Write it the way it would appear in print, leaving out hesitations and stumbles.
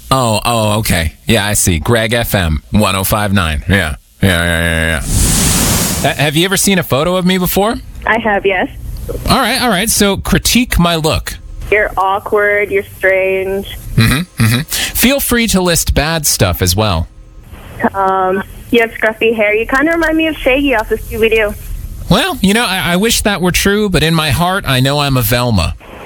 Oh, okay. Yeah, I see. Greg FM 1059. Yeah. Have you ever seen a photo of me before? I have, yes. All right. So critique my look. You're awkward. You're strange. Feel free to list bad stuff as well. You have scruffy hair. You kind of remind me of Shaggy off the Scooby-Doo. Well, I wish that were true, but in my heart, I know I'm a Velma.